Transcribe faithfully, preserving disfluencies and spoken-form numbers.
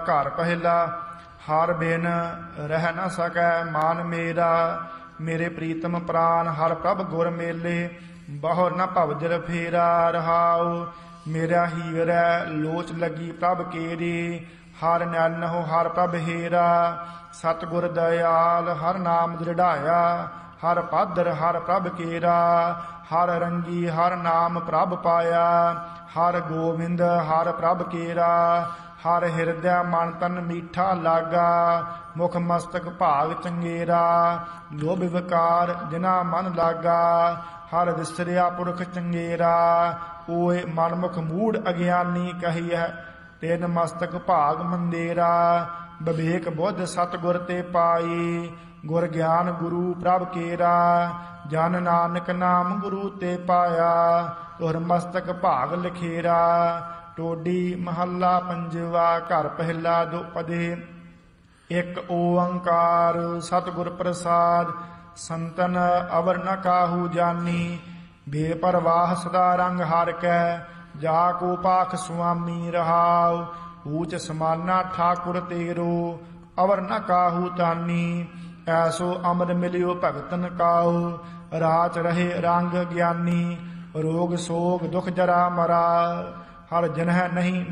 ਘਰ ਪਹਿਲਾ। ਹਰ ਬਿਨ ਰਹਿ ਨ ਸਕੈ ਮਾਨ ਮੇਰਾ, ਮੇਰੇ ਪ੍ਰੀਤਮ ਪ੍ਰਾਨ ਹਰ ਪ੍ਰਭ ਗੁਰ ਮੇਲੇ। ਬਹੁ ਨ ਭਵਜਲ ਫੇਰਾ ਰਹਾਉ, ਮੇਰਾ ਹੀਰੈ ਲੋਚ ਲੱਗੀ ਪ੍ਰਭ ਕੇਰੀ। ਹਰ ਨੈਨਹੁ ਹਰ ਪ੍ਰਭ ਹੇਰਾ, ਸਤਿਗੁਰ ਦਇਆਲ ਹਰ ਨਾਮ ਦ੍ਰਿੜਾਇਆ। ਹਰ ਪਾਦਰ ਹਰ ਪ੍ਰਭ ਕੇਰਾ, ਹਰ ਰੰਗੀ ਹਰ ਨਾਮ ਪ੍ਰਭ ਪਾਇਆ। ਹਰ ਗੋਬਿੰਦ ਹਰ ਪ੍ਰਭ ਕੇਰਾ, ਹਰ ਹਿਰਦੈ ਮਨ ਤਨ ਮੀਠਾ ਲਾਗਾ। ਮੁਖ ਮਸਤਕ ਭਾਗ ਚੰਗੇਰਾ, ਲੋਭ ਵਿਕਾਰ ਜਿਨਾ ਮਨ ਲਾਗਾ। ਹਰ ਵਿਸਰਿਆ ਪੁਰਖ ਚੰਗੇਰਾ, ਓਏ ਮਨਮੁਖ ਮੂੜ ਅਗਿਆਨੀ ਕਹੀਐ। ਤਿਨ ਮਸਤਕ ਭਾਗ ਮੰਦੇਰਾ, ਵਿਵੇਕ ਬੁੱਧ ਸਤਿਗੁਰ ਤੇ ਪਾਈ। ਗੁਰ ਗਿਆਨ ਗੁਰੂ ਪ੍ਰਭ ਕੇਰਾ, ਜਨ ਨਾਨਕ ਨਾਮ ਗੁਰੂ ਤੇ ਪਾਇਆ। ਤੁਰ ਮਸਤਕ ਭਾਗ ਲਖੇਰਾ। ਟੋਡੀ ਮਹੱਲਾ ਪੰਜਵਾ। ਘਰ ਪਹਿਲਾ ਦੁਪਦੇ। ਇਕ ਓੰਕਾਰ ਸਤਿਗੁਰ ਪ੍ਰਸਾਦ, ਸੰਤਨ ਅਵਰ ਨ ਕਾਹੂ ਜਾਨੀ। ਬੇਪਰਵਾਹ ਸਦਾ ਰੰਗ ਹਰਿ ਕੈ, ਜਾ ਕੋ ਪਾਖ ਸੁਆਮੀ ਰਹਾਉ। ਊਚ ਸਮਾਨਾ ਠਾਕੁਰ ਤੇਰੋ, ਅਵਰ ਨ ਕਾਹੂ ਤਾਨੀ। ਐਸੋ ਅਮਰ ਮਿਲਿਓ ਭਗਤਨ ਕਾਉ, ਰਾਚ ਰਹੇ ਰੰਗ ਗਿਆਨੀ। ਰੋਗ ਸੋਗ ਦੁਖ ਜਰਾ ਮਰਾ, ਹਰ ਜਨਹਿ ਨਹੀਂ